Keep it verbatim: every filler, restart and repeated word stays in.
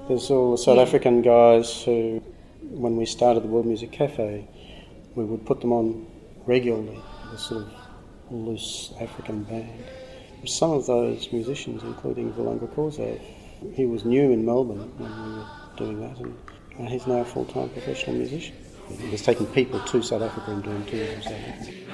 There's all the South Yeah. African guys who, when we started the World Music Cafe, we would put them on regularly, a sort of loose African band. Some of those musicians, including Vulanga Corzo, he was new in Melbourne when we were doing that, and he's now a full-time professional musician. He was taking people to South Africa and doing tours in South Africa.